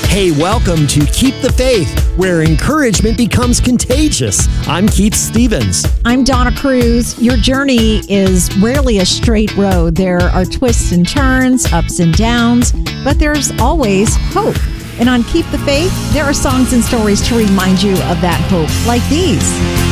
Hey, welcome to Keep the Faith, where encouragement becomes contagious. I'm Keith Stevens. I'm Donna Cruz. Your journey is rarely a straight road. There are twists and turns, ups and downs, but there's always hope. And on Keep the Faith, there are songs and stories to remind you of that hope, like these.